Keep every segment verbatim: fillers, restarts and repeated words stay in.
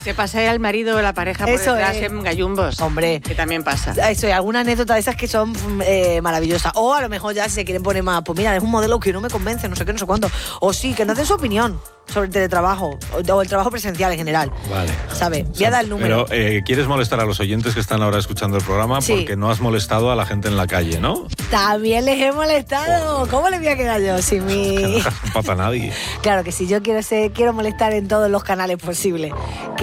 Se pasea al marido o la pareja por Eso detrás es. en gallumbos. Hombre. Que también pasa. Eso, y alguna anécdota de esas que son eh, maravillosas. O a lo mejor ya si se quieren poner más, pues mira, es un modelo que no me convence, no sé qué, no sé cuánto. O sí, que nos den su opinión sobre el teletrabajo o, o el trabajo presencial en general. Vale. ¿Sabes? Voy a dar el número. Pero eh, quieres molestar a los oyentes que están ahora escuchando el programa Sí. porque no has molestado a la gente en la calle, ¿no? También les he molestado. ¿Cómo les voy a quedar yo? Si mi... Que no dejas en paz a nadie. Claro que si yo quiero ser, quiero molestar en todos los canales posibles.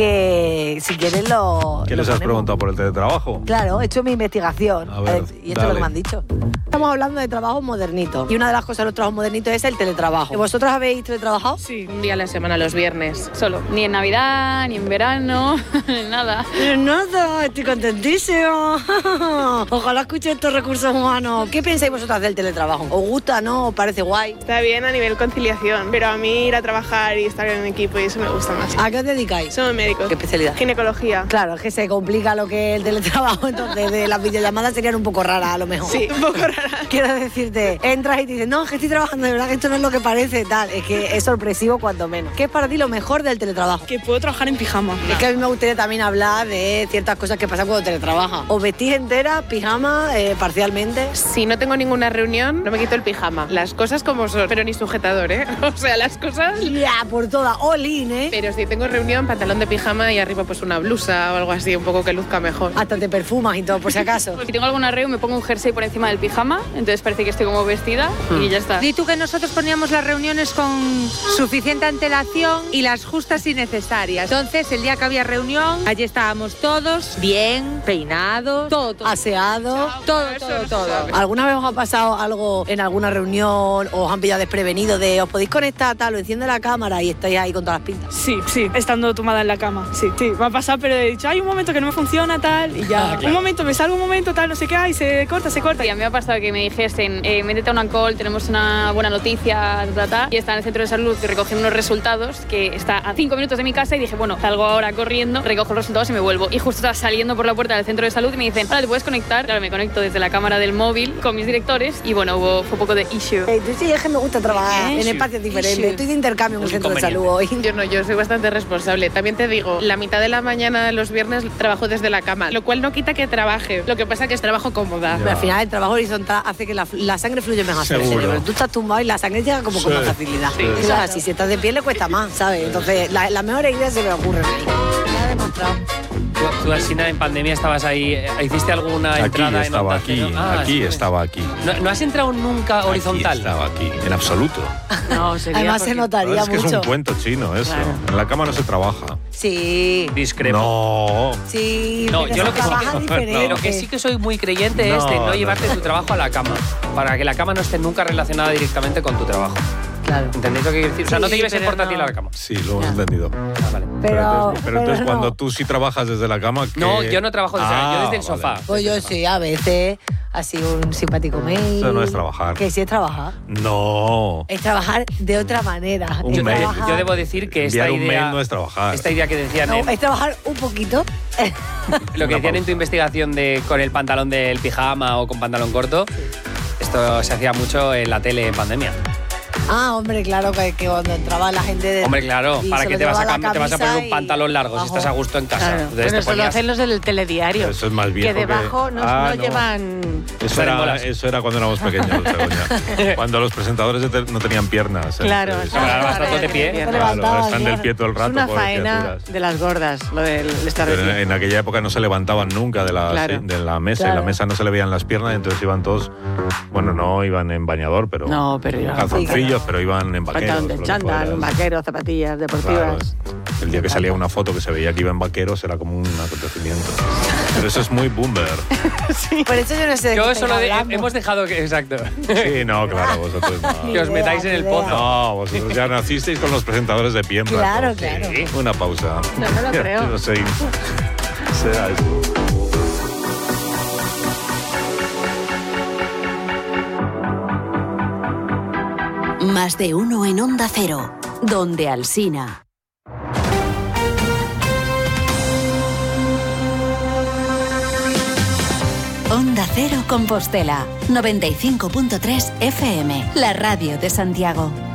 Que si quieren lo. ¿Qué lo les has ponemos. preguntado por el teletrabajo? Claro, he hecho mi investigación. A ver, y esto es lo dale. que me han dicho. Estamos hablando de trabajo modernito. Y una de las cosas de los trabajos modernitos es el teletrabajo. ¿Vosotros habéis teletrabajado? Sí, un día a la semana, los viernes, solo. Ni en Navidad, ni en verano, nada. Nada, estoy contentísimo. Ojalá escuche estos recursos humanos. ¿Qué pensáis vosotras del teletrabajo? ¿Os gusta, no? ¿Os parece guay? Está bien a nivel conciliación, pero a mí ir a trabajar y estar en un equipo y eso me gusta más. ¿A qué os dedicáis? Somos médicos. ¿Qué especialidad? Ginecología. Claro, es que se complica lo que es el teletrabajo, entonces de las videollamadas serían un poco raras a lo mejor. Sí, un poco rara. Quiero decirte, entras y te dicen, no, es que estoy trabajando, de verdad que esto no es lo que parece, tal. Es que es sorpresivo cuando menos. ¿Qué es para ti lo mejor del teletrabajo? Que puedo trabajar en pijama. Es que a mí me gustaría también hablar de ciertas cosas que pasan cuando teletrabajas. ¿Os vestís entera, pijama, eh, parcialmente? Si no tengo ninguna reunión, no me quito el pijama. Las cosas como son, pero ni sujetador, ¿eh? O sea, las cosas... Ya, por toda, all in, ¿eh? Pero si tengo reunión, pantalón de pijama y arriba pues una blusa o algo así, un poco que luzca mejor. Hasta te perfumas y todo, por si acaso. Si tengo alguna reunión me pongo un jersey por encima del pijama, entonces parece que estoy como vestida y ya está. Di tú que nosotros poníamos las reuniones con suficiente antelación y las justas y necesarias. Entonces, el día que había reunión, allí estábamos todos bien, peinados, todo, todo. Aseado. Todo, todo, todo. ¿Alguna vez os ha pasado algo en alguna reunión o os han pillado desprevenido de os podéis conectar tal o enciende la cámara y estáis ahí con todas las pintas? Sí, sí, estando tumbada en la cama. Sí, sí, me ha pasado, pero he dicho, hay un momento que no me funciona tal y ya. Ah, claro. Un momento, me salgo un momento tal, no sé qué, y se corta, se corta. Y a mí me ha pasado que me dijesen, eh, métete a una call, tenemos una buena noticia, ta, ta, ta, y está en el centro de salud recogiendo unos resultados que está a cinco minutos de mi casa y dije, bueno, salgo ahora corriendo, recojo los resultados y me vuelvo. Y justo estaba saliendo por la puerta del centro de salud y me dicen, ahora te puedes conectar. Claro, me conecto desde la cámara del móvil con mis directores y bueno, hubo fue un poco de issue. Hey, tú sí, es que me gusta trabajar ¿Qué? en espacios diferentes. Sí. Estoy de intercambio en el centro de salud hoy. Yo no, yo soy bastante responsable. También te digo, la mitad de la mañana los viernes trabajo desde la cama, lo cual no quita que trabaje. Lo que pasa es que es trabajo cómoda. Ya. Al final el trabajo horizontal hace que la, la sangre fluya mejor hacia el Seguro. cerebro. Tú estás tumbado y la sangre llega como con Sí. más facilidad. Sí. Eso es así, si estás de pie le cuesta más, ¿sabes? Entonces la- las mejores ideas se me ocurren ahí. Me ha demostrado. Tú, tú, Alsina, en pandemia estabas ahí. eh, ¿Hiciste alguna Aquí entrada en estaba, Onda aquí, Cero? Ah, aquí sí. estaba aquí. ¿No, no has entrado nunca horizontal? Aquí estaba aquí, en absoluto. No, sería Además se porque- notaría Es que es mucho. un cuento chino eso. Claro. En la cama no se trabaja. Sí, Discrepo. No. sí. No, pero yo lo se que sí trabaja que, diferente. lo que sí que soy muy creyente es de No, no no, llevarte no. tu trabajo a la cama, para que la cama no esté nunca relacionada directamente con tu trabajo. Claro. ¿Entendéis lo que quiero decir? O sea, no te Sí, lleves el pero portátil no. a la cama. Sí, lo hemos entendido. Ah, vale. Pero, entonces, pero entonces no. cuando tú sí trabajas desde la cama... ¿qué? No, yo no trabajo desde Ah, yo desde el sofá. vale. Pues yo sí, a veces, así un simpático mail. Eso no es trabajar. Que sí es trabajar. No. Es trabajar de otra manera. Un es Yo, mail. trabajar- yo debo decir que esta Enviar un idea, mail no es trabajar. esta idea que decían, No, en- es trabajar un poquito. lo que Una decían en tu pausa. investigación de con el pantalón del pijama o con pantalón corto, esto se hacía mucho en la tele en pandemia. Ah, hombre, claro que, que cuando entraba la gente de... Hombre, claro, y para se que lo te vas, a llevaba la cam- te vas a poner camisa un pantalón y largo si abajo. estás a gusto en casa. Claro, Entonces pero te eso lo ponías- hacen los del telediario. Eso es más viejo Que debajo que- no, Ah, no no. llevan... Eso era, bolas. eso era cuando éramos pequeños, Begoña. Cuando los presentadores de tel- no tenían piernas. Claro, Entonces, Ahora vas Ahora bastante ya pie. tiene Se piernas. levantaba, claro, están del claro. pie todo el Es rato. una pobres faena criaturas. de las gordas, lo del estar de Pero en, pie. en aquella época no se levantaban nunca de la, Claro. sí, de la mesa. Claro. En la mesa no se le veían las piernas, entonces iban todos, bueno, no iban en bañador, pero No, pero iban- calzoncillos, pero iban en vaqueros. Pantalón de lo que chándal, fuera. un vaquero, zapatillas deportivas. Claro, el día que salía una foto que se veía que iba en vaqueros era como un acontecimiento. Pero eso es muy boomer. Por eso yo no sé de Yo qué eso lo estáis de, hablando. hemos dejado que. Exacto. Sí, no, claro, vosotros no. Que os metáis en el Ni idea. pozo. No, vosotros ya nacisteis con los presentadores de pie en rato. Claro, claro. Sí. Una pausa. No me lo creo. No sé. Será eso. Más de uno en Onda Cero, donde Alsina. Onda Cero Compostela, noventa y cinco punto tres F M, la radio de Santiago.